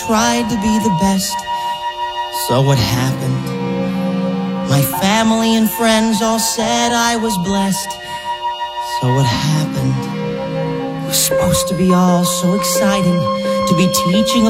tried to be the best. So what happened? My family and friends all said I was blessed. So what happened? It was supposed to be all so exciting, to be teaching a